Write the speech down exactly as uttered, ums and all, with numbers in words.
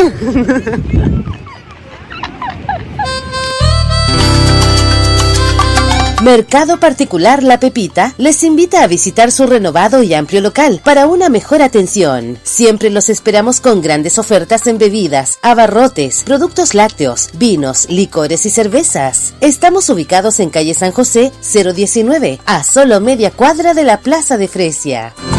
Mercado Particular La Pepita les invita a visitar su renovado y amplio local para una mejor atención. Siempre los esperamos con grandes ofertas en bebidas, abarrotes, productos lácteos, vinos, licores y cervezas. Estamos ubicados en calle San José cero diecinueve, a solo media cuadra de la Plaza de Fresia.